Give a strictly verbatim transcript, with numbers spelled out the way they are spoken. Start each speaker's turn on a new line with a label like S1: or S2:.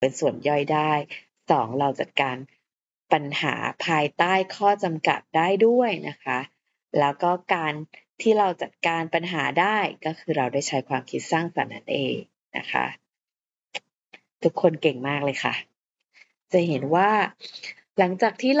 S1: เป็นส่วนย่อยได้สองเราจัดการปัญหาภายใต้ข้อจำกัดได้ด้วยนะคะแล้วก็การที่เราจัดการปัญหาได้ก็คือเราได้ใช้ความคิดสร้างสรรค์นั่นเองนะคะทุกคนเก่งมากเลยค่ะจะเห็นว่าหลังจากที่